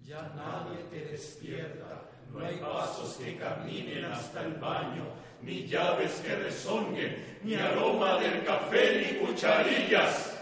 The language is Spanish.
Ya nadie te despierta, no hay pasos que caminen hasta el baño, ni llaves que resonguen, ni aroma del café, ni cucharillas.